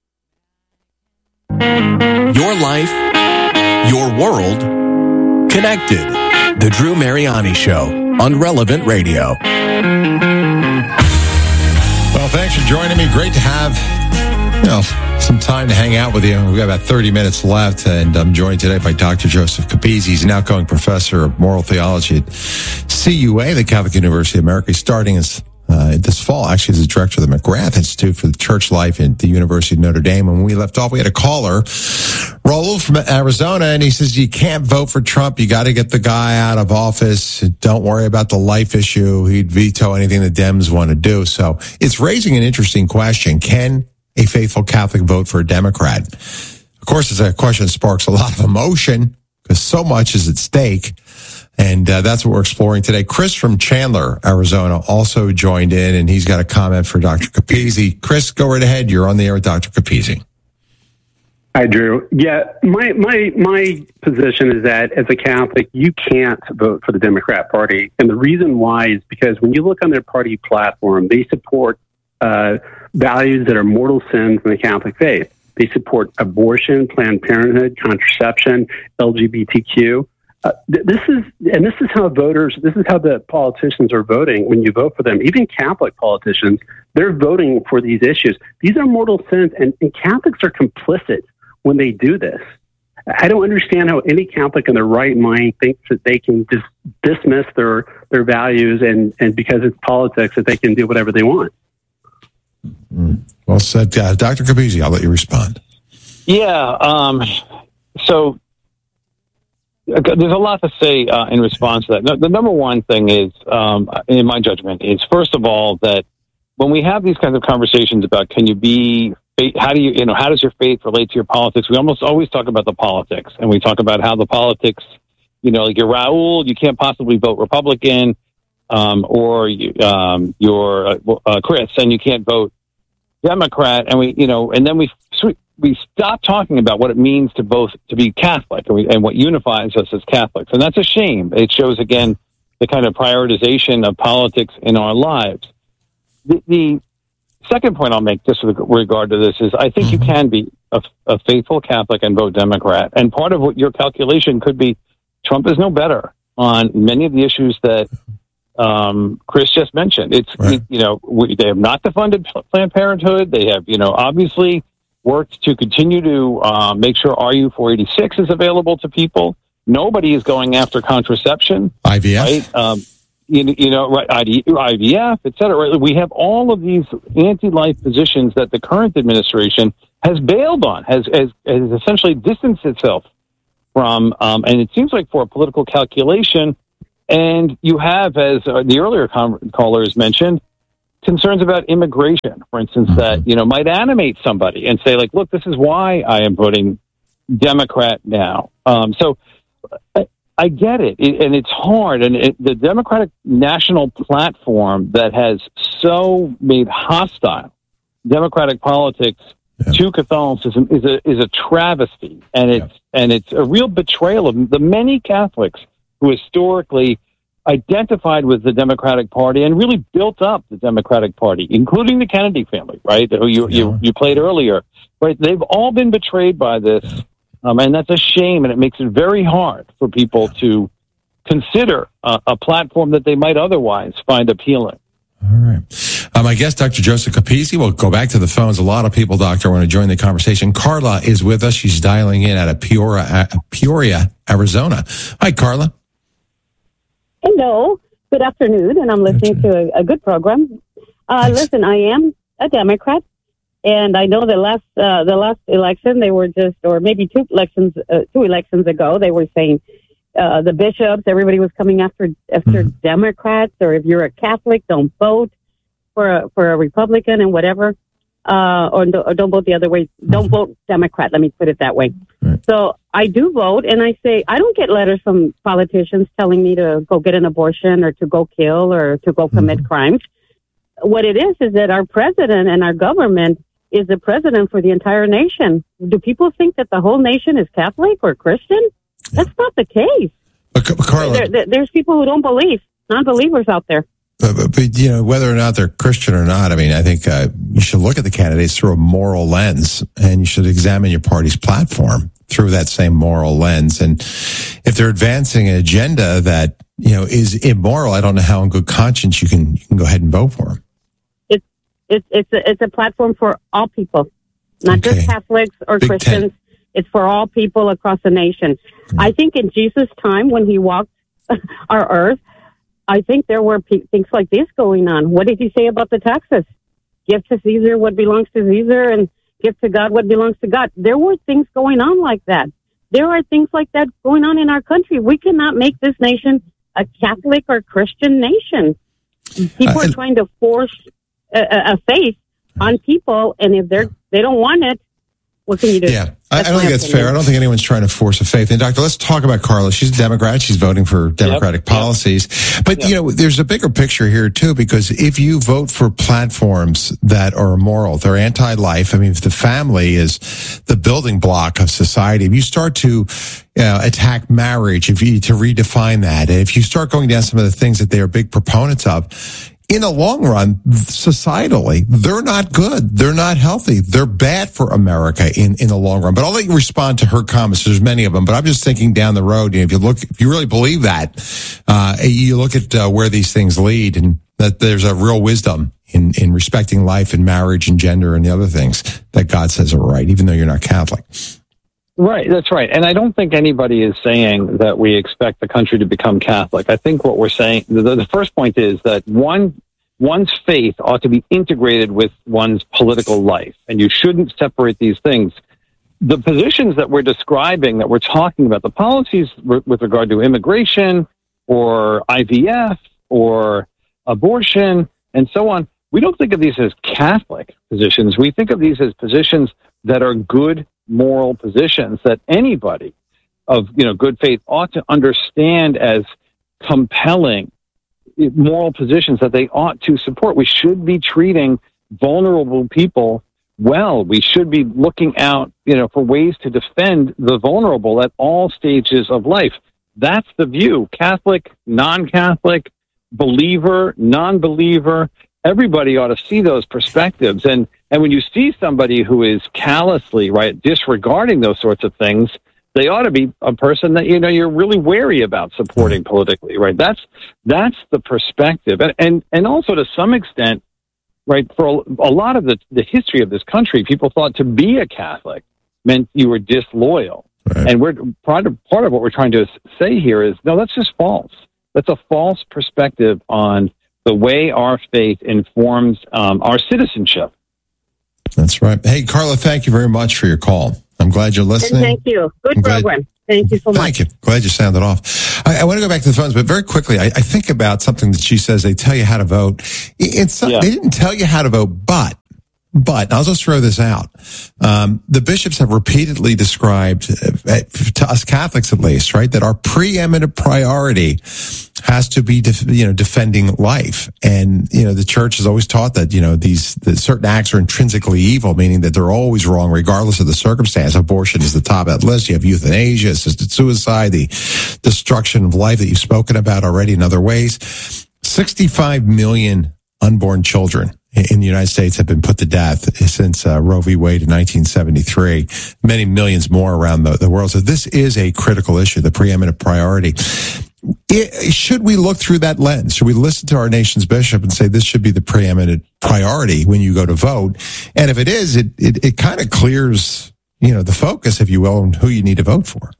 Your life, your world, connected. The Drew Mariani Show on Relevant Radio. Well, thanks for joining me. Great to have, you know, some time to hang out with you. We've got about thirty minutes left, and I'm joined today by Doctor Joseph Capizzi. He's an outgoing professor of moral theology at C U A, the Catholic University of America. He's starting his Uh, this fall, actually, as the director of the McGrath Institute for the Church Life at the University of Notre Dame. And when we left off, we had a caller, Raul from Arizona, and he says, you can't vote for Trump. You got to get the guy out of office. Don't worry about the life issue. He'd veto anything the Dems want to do. So it's raising an interesting question. Can a faithful Catholic vote for a Democrat? Of course, it's a question that sparks a lot of emotion because so much is at stake. And uh, that's what we're exploring today. Chris from Chandler, Arizona, also joined in, and he's got a comment for Doctor Capizzi. Chris, go right ahead. You're on the air with Doctor Capizzi. Hi, Drew. Yeah, my my my position is that as a Catholic, you can't vote for the Democrat Party, and the reason why is because when you look on their party platform, they support uh, values that are mortal sins in the Catholic faith. They support abortion, Planned Parenthood, contraception, L G B T Q. Uh, th- this is, and this is how voters, this is how the politicians are voting when you vote for them. Even Catholic politicians, they're voting for these issues. These are mortal sins, and, and Catholics are complicit when they do this. I don't understand how any Catholic in their right mind thinks that they can just dismiss their, their values and, and because it's politics that they can do whatever they want. Mm. Well said. Uh, Doctor Capizzi, I'll let you respond. Yeah. Um, so, there's a lot to say uh, in response to that. No, the number one thing is, um, in my judgment, is first of all that when we have these kinds of conversations about can you be, how do you, you know, how does your faith relate to your politics? We almost always talk about the politics, and we talk about how the politics, you know, like you're Raul, you can't possibly vote Republican, um, or you, um, you're uh, uh, Chris, and you can't vote Democrat, and we, you know, and then we. We stop talking about what it means to both to be Catholic and, we, and what unifies us as Catholics, and that's a shame. It shows again the kind of prioritization of politics in our lives. The, the second point I'll make, just with regard to this, is I think mm-hmm. you can be a, a faithful Catholic and vote Democrat, and part of what your calculation could be, Trump is no better on many of the issues that um, Chris just mentioned. It's right. you know we, they have not defunded Planned Parenthood. They have you know obviously. worked to continue to uh, make sure R U four eighty-six is available to people. Nobody is going after contraception. I V F? Right? Um, you, you know, right, I V F, et cetera. Right? We have all of these anti-life positions that the current administration has bailed on, has, has, has essentially distanced itself from, um, and it seems like for a political calculation. And you have, as uh, the earlier com- callers mentioned, concerns about immigration, for instance, mm-hmm. that, you know, might animate somebody and say, like, look, this is why I am voting Democrat now. Um, so I, I get it. it, and it's hard. And it, the Democratic national platform that has so made hostile Democratic politics yeah. to Catholicism is a is a travesty, and it's yeah. and it's a real betrayal of the many Catholics who historically identified with the Democratic Party and really built up the Democratic Party, including the Kennedy family, right, who you, yeah. you, you played earlier. Right? They've all been betrayed by this, um, and that's a shame, and it makes it very hard for people to consider uh, a platform that they might otherwise find appealing. All right. Um, I guess Doctor Joseph Capizzi, we'll go back to the phones. A lot of people, Doctor, want to join the conversation. Carla is with us. She's dialing in out of Peoria, Peoria, Arizona. Hi, Carla. Hello, good afternoon, and I'm listening to a, a good program. Uh, listen, I am a Democrat, and I know the last uh, the last election they were just, or maybe two elections uh, two elections ago, they were saying uh, the bishops, everybody was coming after after mm-hmm. Democrats, or if you're a Catholic, don't vote for a, for a Republican and whatever, uh, or, or don't vote the other way. Don't mm-hmm. vote Democrat. Let me put it that way. Right. So I do vote, and I say I don't get letters from politicians telling me to go get an abortion or to go kill or to go commit mm-hmm. crimes. What it is is that our president and our government is the president for the entire nation. Do people think that the whole nation is Catholic or Christian? Yeah. That's not the case. But, Carla, there, there, there's people who don't believe, non-believers out there. But, but, but, you know, whether or not they're Christian or not, I mean, I think uh, you should look at the candidates through a moral lens, and you should examine your party's platform through that same moral lens. And if they're advancing an agenda that, you know, is immoral, I don't know how in good conscience you can you can go ahead and vote for them. It's it's it's a, it's a platform for all people, not okay. just Catholics or Big Christians. Ten. It's for all people across the nation. Mm. I think in Jesus' time, when he walked our earth, I think there were pe- things like this going on. What did he say about the taxes? Give to Caesar what belongs to Caesar, and give to God what belongs to God. There were things going on like that. There are things like that going on in our country. We cannot make this nation a Catholic or Christian nation. People uh, are trying to force a, a faith on people, and if they're they don't want it, what can you do? Yeah, I, I don't think that's fair. I don't think anyone's trying to force a faith. And Doctor, let's talk about Carla. She's a Democrat. She's voting for Democratic yep, policies. Yep. But, yep. you know, there's a bigger picture here, too, because if you vote for platforms that are immoral, they're anti-life. I mean, if the family is the building block of society, if you start to you know, attack marriage, if you to redefine that, and if you start going down some of the things that they are big proponents of, in the long run, societally, they're not good. They're not healthy. They're bad for America in, in the long run. But I'll let you respond to her comments. There's many of them, but I'm just thinking down the road. You know, if you look, if you really believe that, uh, you look at uh, where these things lead, and that there's a real wisdom in, in respecting life and marriage and gender and the other things that God says are right, even though you're not Catholic. Right, that's right. And I don't think anybody is saying that we expect the country to become Catholic. I think what we're saying, the, the first point is that one, one's faith ought to be integrated with one's political life, and you shouldn't separate these things. The positions that we're describing, that we're talking about, the policies r- with regard to immigration or I V F or abortion and so on, we don't think of these as Catholic positions. We think of these as positions that are good moral positions that anybody of, you know, good faith ought to understand as compelling moral positions that they ought to support. We should be treating vulnerable people well. We should be looking out, you know, for ways to defend the vulnerable at all stages of life. That's the view. Catholic, non-Catholic, believer, non-believer, everybody ought to see those perspectives. And and when you see somebody who is callously, right, disregarding those sorts of things, they ought to be a person that, you know, you're really wary about supporting politically, right? That's that's the perspective. And and, and also to some extent, right, for a, a lot of the, the history of this country, people thought to be a Catholic meant you were disloyal. Right. And we're part of, part of what we're trying to say here is, no, that's just false. that's a false perspective on the way our faith informs um, our citizenship. That's right. Hey, Carla, thank you very much for your call. I'm glad you're listening. And thank you. Good I'm glad- program. Thank you so much. Thank you. Glad you sounded off. I, I want to go back to the phones, but very quickly, I, I think about something that she says. They tell you how to vote. It's yeah. They didn't tell you how to vote, but But I'll just throw this out. Um, the bishops have repeatedly described, uh, to us Catholics at least, right, that our preeminent priority has to be, def- you know, defending life. And, you know, the church has always taught that, you know, these that certain acts are intrinsically evil, meaning that they're always wrong regardless of the circumstance. Abortion is the top of that list. You have euthanasia, assisted suicide, the destruction of life that you've spoken about already in other ways. sixty-five million unborn children in the United States have been put to death since uh, Roe v. Wade in nineteen seventy-three. Many millions more around the, the world. So this is a critical issue, the preeminent priority. It, should we look through that lens? Should we listen to our nation's bishop and say this should be the preeminent priority when you go to vote? And if it is, it it, it kind of clears, you know, the focus, if you will, on who you need to vote for.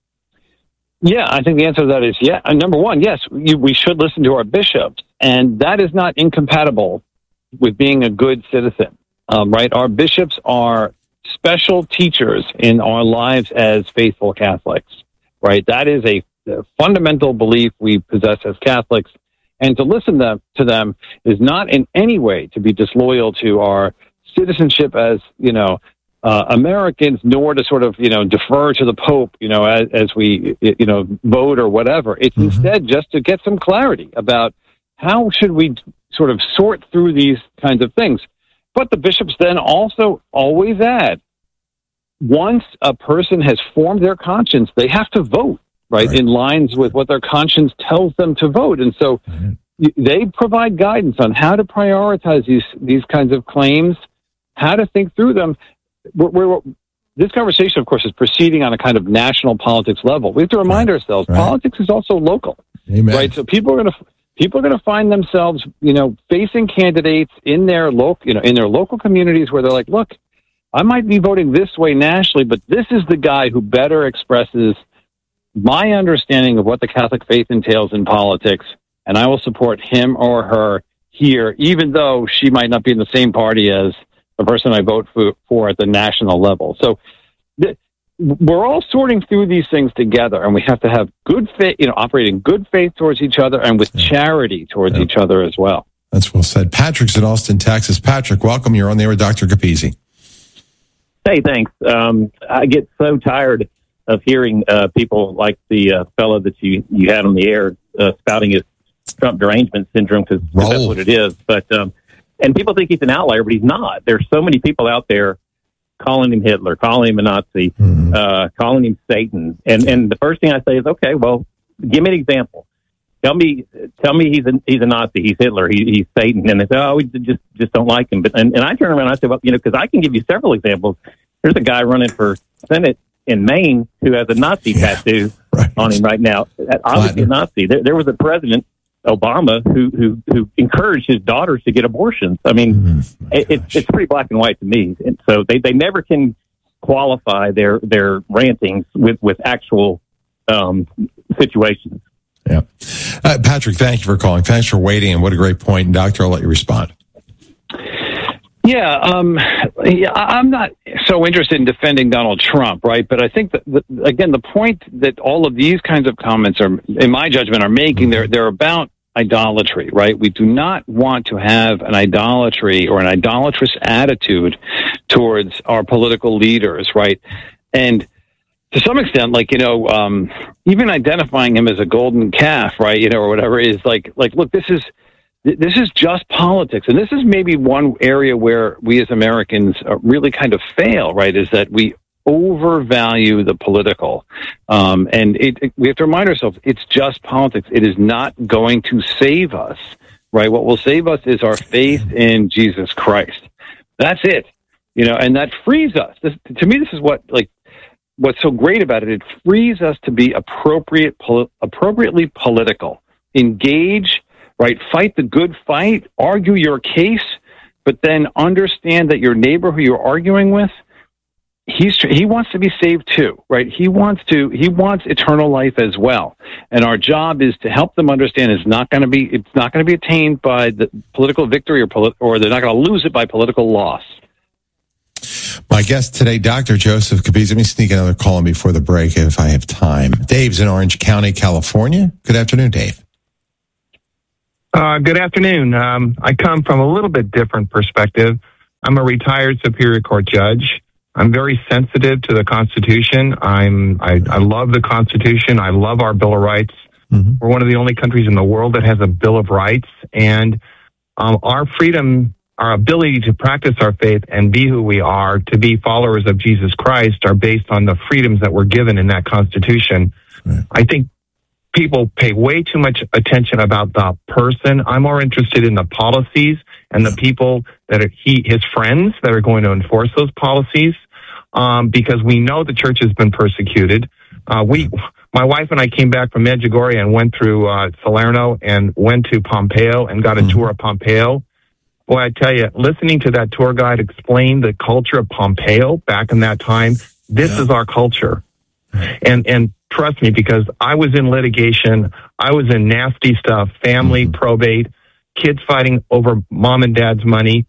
Yeah, I think the answer to that is yeah. Uh, number one, yes, you, we should listen to our bishops, and that is not incompatible with being a good citizen, um, right? Our bishops are special teachers in our lives as faithful Catholics, right? That is a, a fundamental belief we possess as Catholics, and to listen to, to them is not in any way to be disloyal to our citizenship as, you know, uh, Americans, nor to sort of, you know, defer to the Pope, you know, as, as we, you know, vote or whatever. It's mm-hmm. instead just to get some clarity about how should we sort of sort through these kinds of things. But the bishops then also always add, once a person has formed their conscience, they have to vote, right, right. in lines with what their conscience tells them to vote. And so mm-hmm. they provide guidance on how to prioritize these these kinds of claims, how to think through them. We're, we're, this conversation, of course, is proceeding on a kind of national politics level. We have to remind right. ourselves, right. politics is also local, Amen. right? So people are going to people are going to find themselves, you know, facing candidates in their local, you know, in their local communities where they're like, look, I might be voting this way nationally, but this is the guy who better expresses my understanding of what the Catholic faith entails in politics, and I will support him or her here, even though she might not be in the same party as the person I vote for, for at the national level. So th- we're all sorting through these things together, and we have to have good faith, you know, operating good faith towards each other and with charity towards yeah. each other as well. That's well said. Patrick's in Austin, Texas. Patrick, welcome. You're on there with Doctor Capizzi. Hey, thanks. Um, I get so tired of hearing uh, people like the uh, fellow that you, you had on the air uh, spouting his Trump derangement syndrome, because that's what it is. But um, and people think he's an outlier, but he's not. There's so many people out there calling him Hitler, calling him a Nazi, mm-hmm. uh, calling him Satan. And and the first thing I say is, okay, well, give me an example. Tell me, tell me he's a, he's a Nazi, he's Hitler, he, he's Satan. And they say, oh, we just just don't like him. But and, and I turn around and I say, well, you know, because I can give you several examples. There's a guy running for Senate in Maine who has a Nazi yeah, tattoo right. on him right now. Obviously a Nazi. There, there was a president, Obama, who, who who encouraged his daughters to get abortions. I mean, mm-hmm. it, it's it's pretty black and white to me. And so they, they never can qualify their their rantings with with actual um, situations. Yeah, uh, Patrick, thank you for calling. Thanks for waiting, and what a great point. And Doctor, I'll let you respond. Yeah, um, yeah, I'm not so interested in defending Donald Trump, right? But I think that, the, again, the point that all of these kinds of comments are, in my judgment, are making, they're, they're about idolatry, right? We do not want to have an idolatry or an idolatrous attitude towards our political leaders, right? And to some extent, like, you know, um, even identifying him as a golden calf, right, you know, or whatever, is like, like, look, this is, This is just politics, and this is maybe one area where we as Americans really kind of fail, right, is that we overvalue the political. Um, and it, it, we have to remind ourselves, it's just politics. It is not going to save us, right? What will save us is our faith in Jesus Christ. That's it, you know, and that frees us. This, to me, this is what, like, what's so great about it. It frees us to be appropriate, poli- appropriately political, engage, right? Fight the good fight, argue your case, but then understand that your neighbor who you're arguing with he's he wants to be saved too, right? He wants to he wants eternal life as well. And our job is to help them understand it's not going to be it's not going to be attained by the political victory or polit- or they're not going to lose it by political loss. My guest today, Doctor Joseph Capizzi. Let me sneak another call in before the break if I have time. Dave's in Orange County, California. Good afternoon, Dave. Uh, good afternoon. Um, I come from a little bit different perspective. I'm a retired Superior Court judge. I'm very sensitive to the Constitution. I'm I, I love the Constitution. I love our Bill of Rights. Mm-hmm. We're one of the only countries in the world that has a Bill of Rights, and um, our freedom, our ability to practice our faith and be who we are, to be followers of Jesus Christ, are based on the freedoms that we're given in that Constitution. Right. I think people pay way too much attention about the person. I'm more interested in the policies and the people that are he, his friends that are going to enforce those policies, um, because we know the church has been persecuted. Uh, we, my wife and I came back from Medjugorje and went through uh, Salerno and went to Pompeo and got a tour of Pompeo. Boy, I tell you, listening to that tour guide explain the culture of Pompeo back in that time, this yeah. is our culture. And and trust me, because I was in litigation, I was in nasty stuff, family, mm-hmm. probate, kids fighting over mom and dad's money.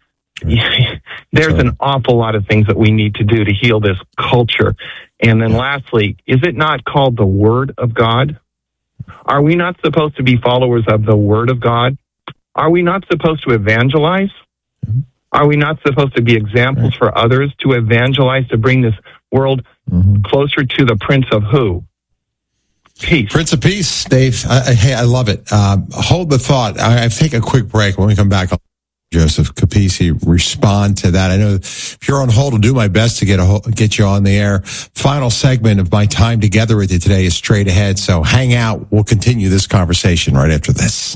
There's an awful lot of things that we need to do to heal this culture. And then lastly, is it not called the Word of God? Are we not supposed to be followers of the Word of God? Are we not supposed to evangelize? Mm-hmm. Are we not supposed to be examples right. for others to evangelize, to bring this world mm-hmm. closer to the Prince of who? Peace. Prince of Peace, Dave. I, I, hey, I love it. Uh, hold the thought. I, I take a quick break. When we come back, I'll Joseph Capizzi respond to that. I know if you're on hold, I'll do my best to get a, get you on the air. Final segment of my time together with you today is straight ahead. So hang out. We'll continue this conversation right after this.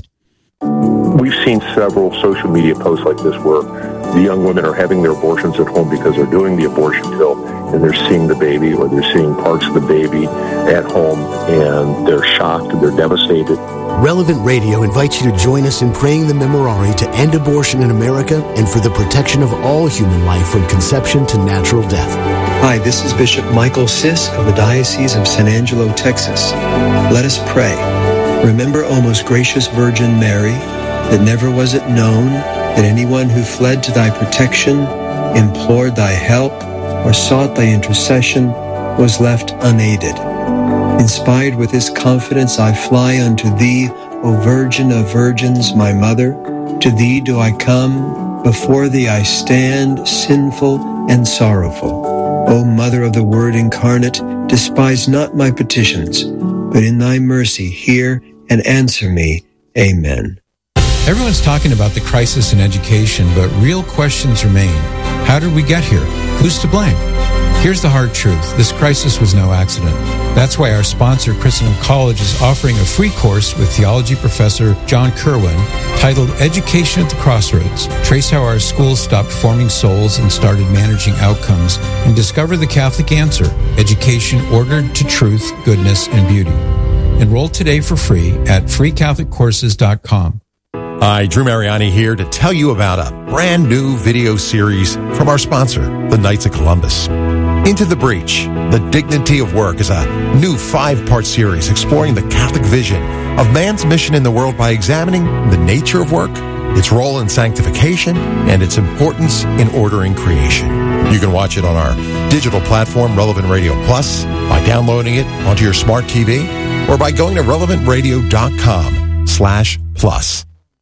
We've seen several social media posts like this where the young women are having their abortions at home because they're doing the abortion pill and they're seeing the baby or they're seeing parts of the baby at home and they're shocked and they're devastated. Relevant Radio invites you to join us in praying the Memorare to end abortion in America and for the protection of all human life from conception to natural death. Hi, this is Bishop Michael Sisk of the Diocese of San Angelo, Texas. Let us pray. Remember, O most gracious Virgin Mary, that never was it known that anyone who fled to thy protection, implored thy help, or sought thy intercession was left unaided. Inspired with this confidence, I fly unto thee, O Virgin of Virgins, my Mother. To thee do I come, before thee I stand, sinful and sorrowful. O Mother of the Word incarnate, despise not my petitions, but in thy mercy hear and answer me. Amen. Everyone's talking about the crisis in education, but real questions remain. How did we get here? Who's to blame? Here's the hard truth. This crisis was no accident. That's why our sponsor, Christendom College, is offering a free course with theology professor John Kerwin titled Education at the Crossroads. Trace how our schools stopped forming souls and started managing outcomes, and discover the Catholic answer, education ordered to truth, goodness, and beauty. Enroll today for free at free catholic courses dot com. Hi, Drew Mariani here to tell you about a brand new video series from our sponsor, the Knights of Columbus. Into the Breach, The Dignity of Work is a new five-part series exploring the Catholic vision of man's mission in the world by examining the nature of work, its role in sanctification, and its importance in ordering creation. You can watch it on our digital platform, Relevant Radio Plus, by downloading it onto your smart T V, or by going to relevant radio dot com slash plus.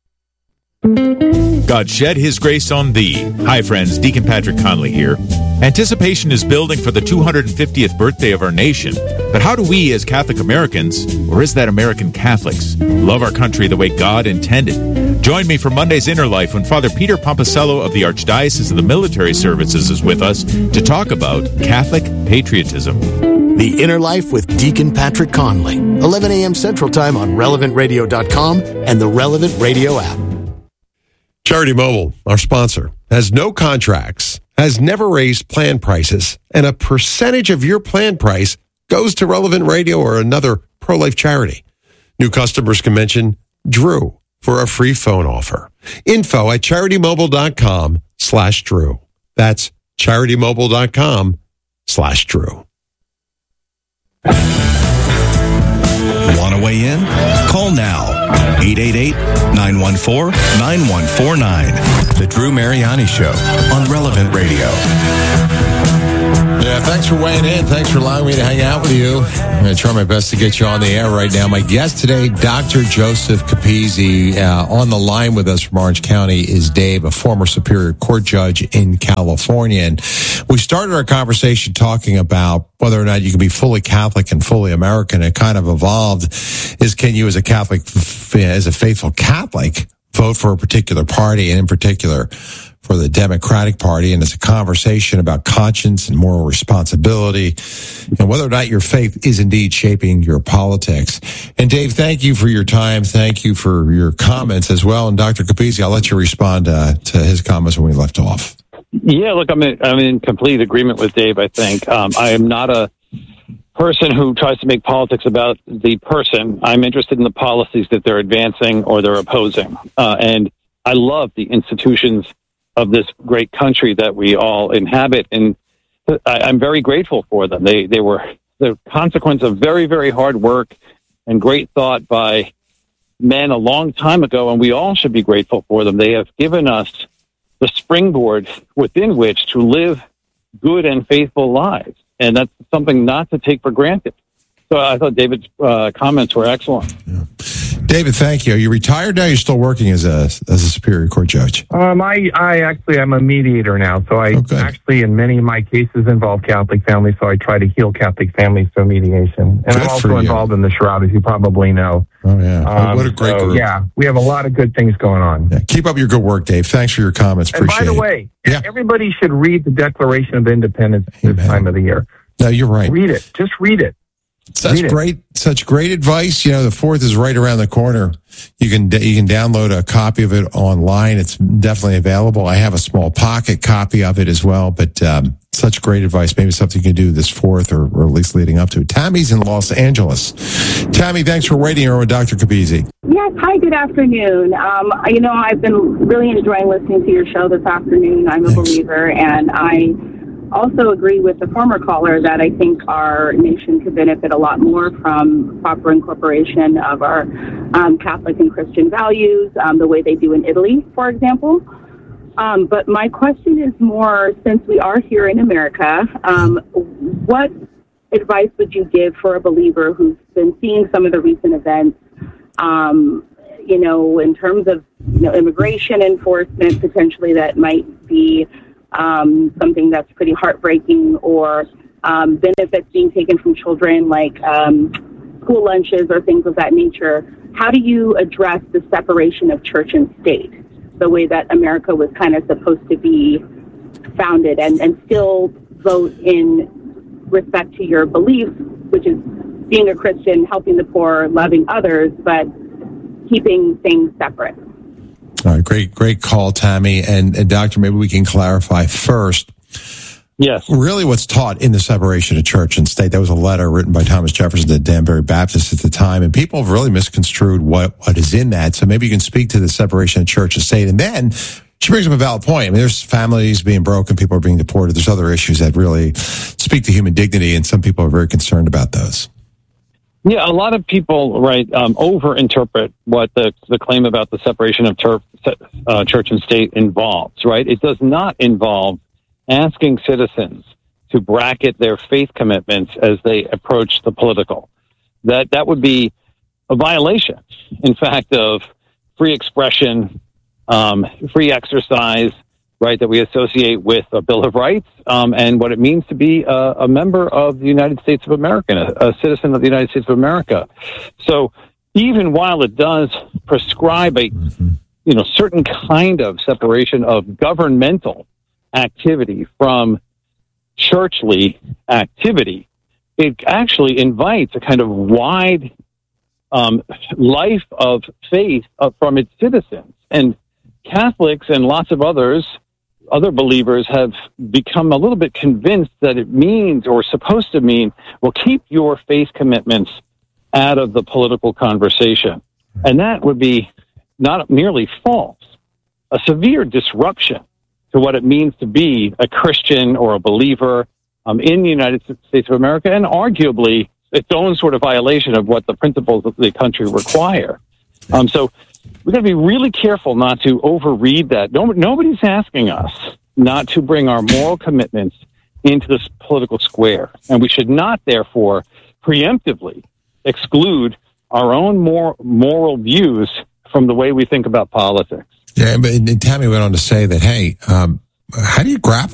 God shed his grace on thee. Hi, friends. Deacon Patrick Conley here. Anticipation is building for the two hundred fiftieth birthday of our nation. But how do we, as Catholic Americans, or is that American Catholics, love our country the way God intended? Join me for Monday's Inner Life when Father Peter Pomposello of the Archdiocese of the Military Services is with us to talk about Catholic patriotism. The Inner Life with Deacon Patrick Conley, eleven a.m. Central Time on relevant radio dot com and the Relevant Radio app. Charity Mobile, our sponsor, has no contracts, has never raised plan prices, and a percentage of your plan price goes to Relevant Radio or another pro-life charity. New customers can mention Drew for a free phone offer. Info at charity mobile dot com slash Drew. That's charity mobile dot com slash Drew. Want to weigh in? Call now. eight eight eight, nine one four, nine one four nine. The Drew Mariani Show on Relevant Radio. Yeah, thanks for weighing in. Thanks for allowing me to hang out with you. I'm going to try my best to get you on the air right now. My guest today, Doctor Joseph Capizzi. Uh, on the line with us from Orange County is Dave, a former Superior Court judge in California. And we started our conversation talking about whether or not you can be fully Catholic and fully American. It kind of evolved is, can you as a Catholic, as a faithful Catholic, vote for a particular party, and in particular for the Democratic Party? And it's a conversation about conscience and moral responsibility and whether or not your faith is indeed shaping your politics. And Dave, thank you for your time. Thank you for your comments as well. And Doctor Capizzi, I'll let you respond uh, to his comments when we left off. Yeah, look, I'm in, I'm in complete agreement with Dave, I think. Um, I am not a person who tries to make politics about the person. I'm interested in the policies that they're advancing or they're opposing. Uh, and I love the institutions of this great country that we all inhabit. And I, I'm very grateful for them. They, they were the consequence of very, very hard work and great thought by men a long time ago. And we all should be grateful for them. They have given us the springboard within which to live good and faithful lives. And that's something not to take for granted. So I thought David's uh, comments were excellent. Yeah. David, thank you. Are you retired now? You're still working as a as a Superior Court judge? Um, I, I actually am a mediator now. So I okay. actually, in many of my cases, involve Catholic families. So I try to heal Catholic families through mediation. And Good I'm also involved in the Shroud, as you probably know. Oh, yeah. Um, what a great so, group. Yeah, we have a lot of good things going on. Yeah. Keep up your good work, Dave. Thanks for your comments. And Appreciate by the it. way, yeah. everybody should read the Declaration of Independence Amen. this time of the year. No, you're right. Read it. Just read it. Such Read great, it. such great advice. You know, the fourth is right around the corner. You can you can download a copy of it online. It's definitely available. I have a small pocket copy of it as well. But um, such great advice. Maybe something you can do this fourth, or, or at least leading up to it. Tammy's in Los Angeles. Tammy, thanks for waiting here with Doctor Capizzi. Yes. Hi. Good afternoon. Um, you know, I've been really enjoying listening to your show this afternoon. I'm a thanks. believer, and I also agree with the former caller that I think our nation could benefit a lot more from proper incorporation of our um, Catholic and Christian values, um, the way they do in Italy, for example. Um, but my question is more, since we are here in America, um, what advice would you give for a believer who's been seeing some of the recent events, um, you know, in terms of you know, immigration enforcement, potentially that might be Um, something that's pretty heartbreaking, or um, benefits being taken from children, like um, school lunches or things of that nature. How do you address the separation of church and state, the way that America was kind of supposed to be founded, and, and still vote in respect to your beliefs, which is being a Christian, helping the poor, loving others, but keeping things separate? All right, great, great call, Tammy. And, and Doctor, maybe we can clarify first. Yes. Really what's taught in the separation of church and state. That was a letter written by Thomas Jefferson to Danbury Baptist at the time. And people have really misconstrued what, what is in that. So maybe you can speak to the separation of church and state. And then she brings up a valid point. I mean, there's families being broken, people are being deported. There's other issues that really speak to human dignity. And some people are very concerned about those. Yeah, a lot of people, right, um, overinterpret what the the claim about the separation of turf, uh, church and state involves, right? It does not involve asking citizens to bracket their faith commitments as they approach the political. That that would be a violation, in fact, of free expression, um, free exercise, right, that we associate with a Bill of Rights, um, and what it means to be a, a member of the United States of America, a, a citizen of the United States of America. So even while it does prescribe a, mm-hmm. you know, certain kind of separation of governmental activity from churchly activity, it actually invites a kind of wide um, life of faith uh, from its citizens. And Catholics and lots of others, other believers, have become a little bit convinced that it means, or supposed to mean, well, keep your faith commitments out of the political conversation. And that would be not merely false, a severe disruption to what it means to be a Christian or a believer, um, in the United States of America, and arguably its own sort of violation of what the principles of the country require. Um, so we've got to be really careful not to overread that. No, nobody's asking us not to bring our moral commitments into this political square, and we should not, therefore, preemptively exclude our own more moral views from the way we think about politics. Yeah, but and Tammy went on to say that, hey, um, how do you grapple